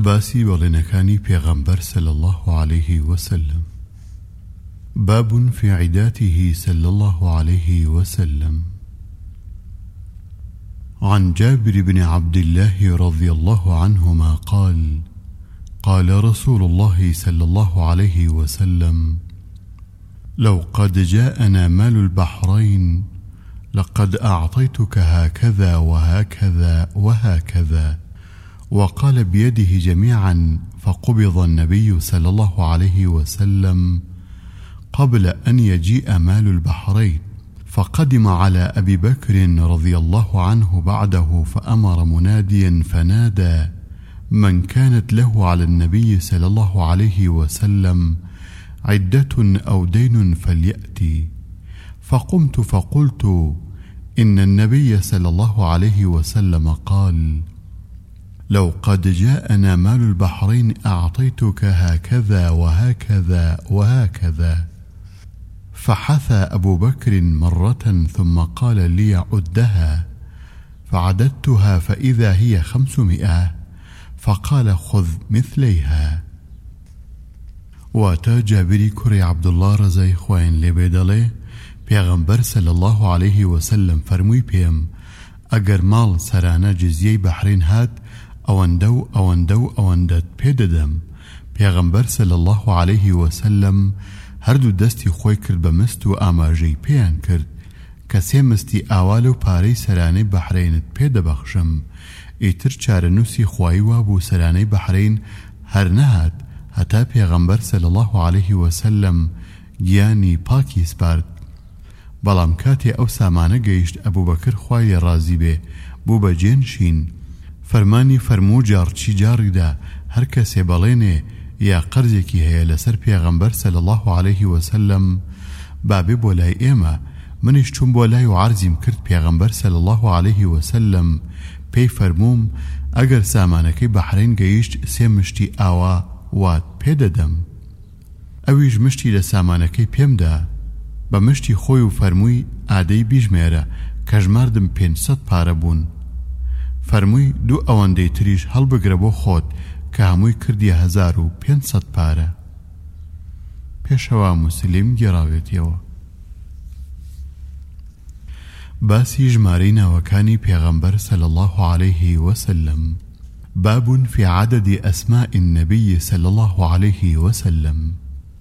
باسی بەڵێنەکانی پێغەمبەر صلى الله عليه وسلم. باب في عداته صلى الله عليه وسلم. عن جابر بن عبد الله رضي الله عنهما قال: قال رسول الله صلى الله عليه وسلم: لو قد جاءنا مال البحرين لقد أعطيتك هكذا وهكذا وهكذا. وقال بيده جميعا، فقبض النبي صلى الله عليه وسلم قبل أن يجيء مال البحرين، فقدم على أبي بكر رضي الله عنه بعده، فأمر مناديا فنادى: من كانت له على النبي صلى الله عليه وسلم عدة أو دين فليأتي. فقمت فقلت: إن النبي صلى الله عليه وسلم قال: لو قد جاءنا مال البحرين أعطيتك هكذا وهكذا وهكذا. فحثى أبو بكر مرة ثم قال لي: عدها. فعددتها فإذا هي 500. فقال: خذ مثليها. واتا جابری کوڕی عەبدوڵڵا ڕەزای خوایان لێبێ دەڵێ پێغەمبەر صلی الله عليه وسلم فەرمووی پێم: ئەگەر ماڵ سەرانە جزیەی بەحرین هات ئەوەندە و ئەوەندە و ئەوەندەت پێدەدەم. پێغەمبەر صلی الله عليه وسلم هەردوو دەستی خۆی کرد بە مست و ئاماژەی پێیان کرد کە 3 مستی ئاوال و پارەی سەرانەی بەحرینت پێدەبەخشم. ئیتر چارەنووسی خوایی وابوو سەرانەی بەحرین هەر نەهات هەتا پێغەمبەر صلی الله عليه وسلم گیانی پاکی سپارد. بەڵام کاتێ ئەو سامانە گەیشت، ئەبوو بەکر خوای لێ ڕازی بێ بوو بە جێنشین، فەرمانی فەرموو جارچی جاڕیدا هەر کەسێ بەڵێنێ یا قەرزێکی هەیە لەسەر پێغەمبەر صلی الله عليه وسلم بابێ بۆ لای ئێمە. منیش چوون بۆ لای و عەرزیم کرد پێغەمبەر صلی الله عليه وسلم، پێی فەرمووم ئەگەر سامانەکەی بەحرین گەیشت 3 مشتی ئاوا وات پێدەدەم. ئەویش مشتی لە سامانەکەی پێمدا بە مشتی خۆی و فەرمووی ئادەی بیژمێرە کە ژماردم 500 پارە بوون. فەرمووی 2 ئەوەندەی تریش هەڵبگرە بۆ خۆت کە هەمووی کردیە 1500 پارە. پێشەوا موسلیم گێڕاوێتیەوە. باسی ژمارەی ناوەکانی پێغەمبەر صلی الله عليه وسلم. باب في عدد أسماء النبي صلى الله عليه وسلم.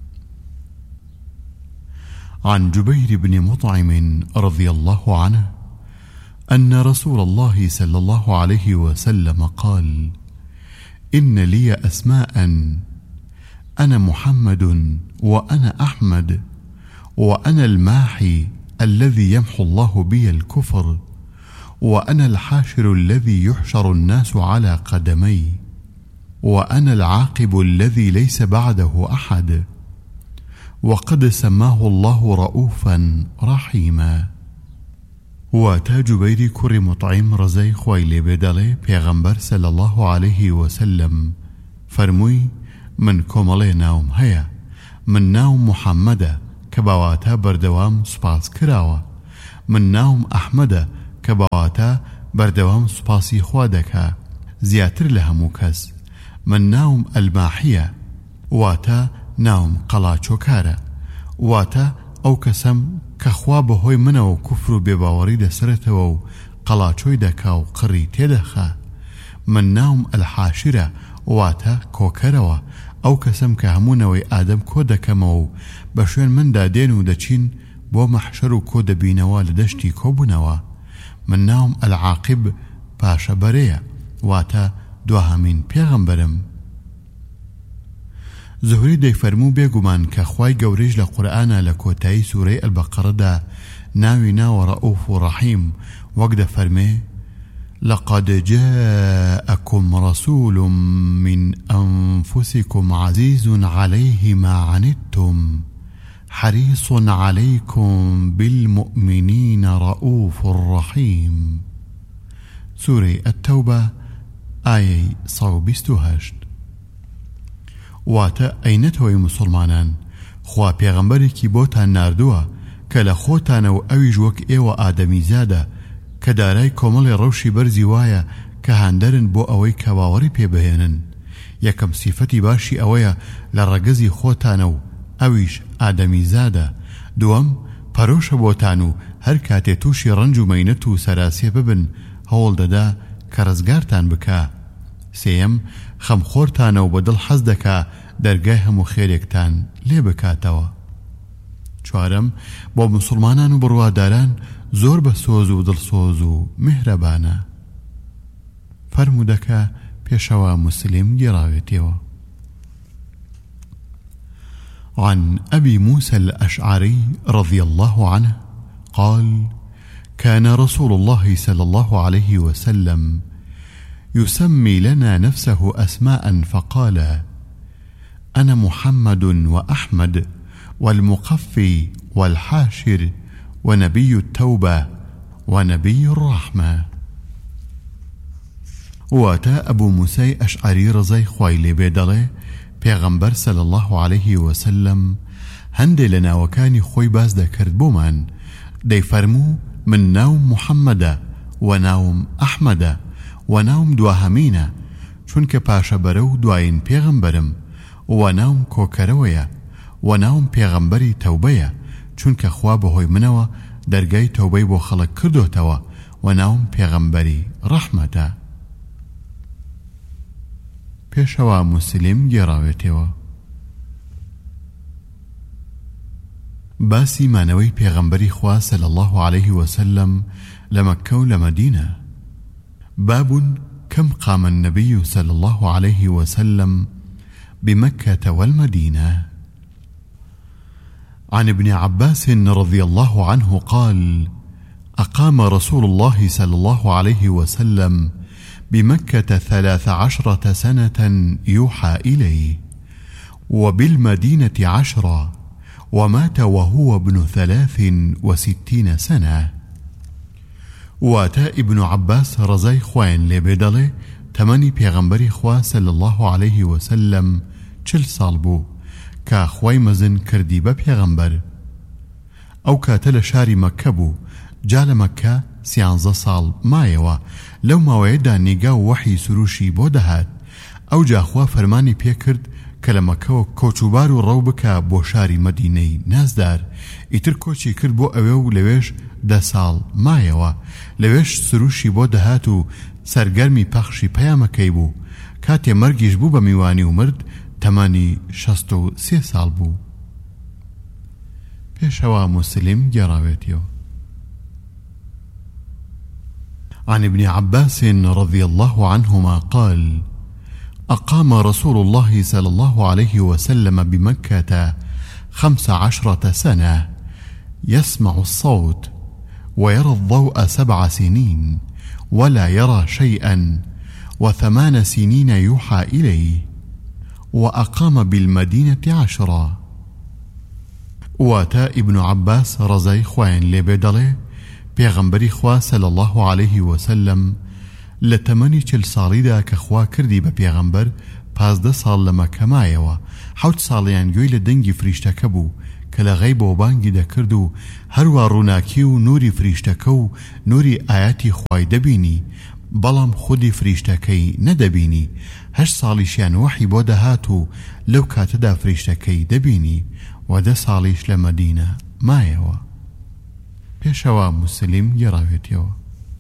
عن جبير بن مطعم رضي الله عنه أن رسول الله صلى الله عليه وسلم قال: إن لي أسماء: أنا محمد، وأنا أحمد، وأنا الماحي الذي يمحو الله بي الكفر، وأنا الحاشر الذي يحشر الناس على قدمي، وأنا العاقب الذي ليس بعده أحد. وقد سماه الله رؤوفا رحيما. واتا جبير كر مطعم رزاي خوای لێبێ دەڵێ پێغەمبەر صلی الله عليه وسلم فەرمووی: من کۆمەڵێ ناوم هەیە، من ناوم محەممەدە کە باواتە بەردەوام سوپاس کراوە، من ناوم ئەحمەدە کە باواتە بەردەوام سوپاسی خوا دەکا زیاتر لە هەموو کەس، من ناوم ئەلماحیە واتە ناوم قەڵاچۆکارە، واتە ئەو کەسەم کە خوا بەهۆی منەوە کوفر و بێباوەڕی دەسرێتەوە و قەڵاچۆی دەکا و قڕی تێدەخا، من ناوم ئەلحاشرە واتە کۆکەرەوە، ئەو کەسەم کە هەموونەوەی ئادەم کۆ دەکەمەوە و بە شوێن مندا دێن و دەچین بۆ مەحشەر و کۆ دەبینەوە لە دەشتی کۆبوونەوە، من ناوم ئەلعاقب پاشە بەرەیە واتە دواهەمین پێغەمبەرم. زهری دەیفەرموو بێگومان کە خوای گەورەیش لە قورئانە لە کۆتایی سوورەی ئەلبەقەرەدا ناوی ناوە ڕەئوف و ڕەحیم، وەک دەفەرمێ: لقد جاءكم رسول من أنفسكم عزيز عليه ما عنتم حريص عليكم بالمؤمنين رؤوف رحيم. سورة التوبة آية 128. واتە ئەینەتەوەی مسلمانان، خوا پێغەمبەرێکی بۆتان ناردووە کە لە خۆتانەوە ئەویش وەک ئێوە ئادەمیزادە کە دارای کۆمەڵی ڕەوشی بەرزی وایە کە هاندەرن بۆ ئەوەی کە باوەڕی پێبهێنن، یەکەم سیفەتی باشی ئەوەیە لە ڕەگەزی خۆتانە و ئەویش ئادەمیزادە. دووەم پەرۆشە بۆتان و هەر کاتێ تووشی ڕەنج و مەینەت و سەراسیە ببن هەوڵ دەدا کە ڕزگارتان بکە. سێیەم خەمخۆرتانە و بەدڵ حەز دەکا دەرگای هەموو خێرێکتان لێ بکاتەوە. چوارەم بۆ موسڵمانان و بڕواداران زۆر بە سۆز و دڵسۆز و میهرەبانە. فەرمودەکە پێشەوە موسلم گێڕاوێتەوە. عن أبي موسى الأشعري رضي الله عنه قال: كان رسول الله صلى الله عليه وسلم يسمي لنا نفسه أسماء فقال: أنا محمد وأحمد والمقفي والحاشر ونبي التوبة ونبي الرحمة. واتا أبو موسى أشعري رضي خويلي بيدله پیغمبر صلى الله عليه وسلم هندي لنا وكاني خوي باز دكرد بومان دي فرمو من ناوم محمد وناوم أحمد وناوم دواهمين چونك پاشا برو دواين پیغمبرم وناوم كوكرويا وناوم پیغمبري توبيا چونك خوا بهوي منوا درگاي توبي بو خلق كردو توا وناوم پیغمبري رحمتا. پێشەوە موسلم گێڕاوێتەوە. باسی مانەوەی پێغەمبەری خوا صلی الله عليه وسلم لە مەککە و لە مەدینە. باب كم قام النبي صلى الله عليه وسلم بمكة والمدينة. عن ابن عباس رضي الله عنه قال: أقام رسول الله صلى الله عليه وسلم بمكة 13 سنة يوحى إليه، وبالمدينة 10، ومات وهو ابن 63 سنة. واتا ابن عباس رضي خوين لبدله تمني پیغمبری خوا صلى الله عليه وسلم 40 سال بو که خوای مزن کردی به پیغمبر. او کاتل شاری مکه بو جال مکه 13 سال مایەوە. لەو ماوەیەدا نیگا و وحی سروشی بۆ دەهات. ئەو جاخوا فەرمانی پێکرد کە لە مەکەوە کۆچوبار و ڕەو بکە بۆ شاری مەدینەی نازدار. ئیتر کۆچی کرد بۆ ئەوێ و لەوێش 10 ساڵ مایەوە. لەوێش سروشی بۆ دەهات و سەرگەرمی پەخشی پەیامەکەی بوو. کاتێ مەرگیش بوو بە میوانی و مرد تەمانی 63 ساڵ بوو. پێشەوە موسلم گێڕاوێتەوە. عن ابن عباس رضي الله عنهما قال: أقام رسول الله صلى الله عليه وسلم بمكة 15 سنة يسمع الصوت ويرى الضوء 7 سنين ولا يرى شيئا، و8 سنين يوحى إليه، وأقام بالمدينة 10. واتا ابن عباس رضي خوين لبدله پیغمبری خوا صلی الله عليه وسلم لتمنی 40 ساڵیدا کە خوا کردی بە پیغمبر 15 ساڵ لە مەکە مایەوە. 7 ساڵیان گوێی لە دەنگی فریشتەکە بوو کە لە غەیب بۆ بانگی دەکرد و هەروە ڕووناکی و نوری فریشتەکە و نوری ئاەتی خوای دەبینی، بەڵام خودی فریشتەکەی نەدەبینی. 8 ساڵیشیان وحی بۆ دەهات و لەو کاتەدا فریشتەکەی دەبینی و 10 ساڵیش لە مەدینە مایەوە. پێشەوە موسلم گێڕاوێتەوە.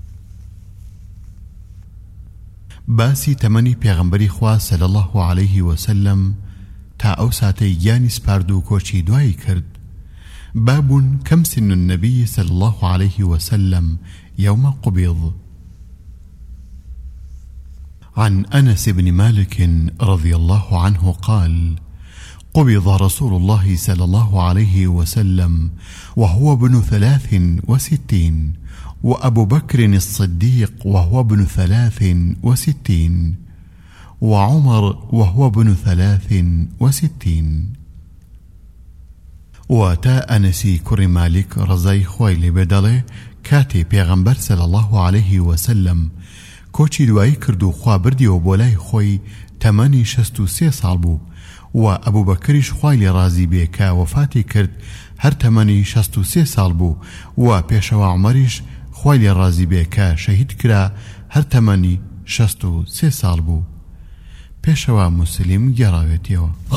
باسی تەمەنی پێغەمبەری خوا صلی الله عليه وسلم تا ئەو ساتەی گیانی سپارد و کۆچی دوایی کرد. باب كم سن النبي صلى الله عليه وسلم يوم قبض. عن أنس بن مالك رضي الله عنه قال: قبض رسول الله صلى الله عليه وسلم وهو ابن 63، وأبو بكر الصديق وهو ابن 63، وعمر وهو ابن 63. واتا أنسي كري مالك رضي خويلي بدله كاتي پیغمبر صلى الله عليه وسلم كوچی دوایی کرد و خوا بردی و بۆلای خۆی تەمەنی 63 ساڵ بوو، و ئەبوو بەکریش خوای لێ ڕازی بێ کە وەفاتی کرد هەر تەمەنی 63 ساڵ بوو، و پێشەوە عومەریش خوای لێ ڕازی بێ کە شەهید کرا هەر تەمەنی 63 ساڵ بوو. پێشەوە موسلیم گێڕاوێتیەوە.